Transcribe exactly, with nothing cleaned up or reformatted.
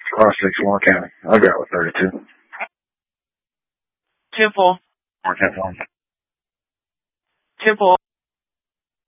Cross six, Warren County. I'll go out with thirty-two. Temple. Warren County. Temple.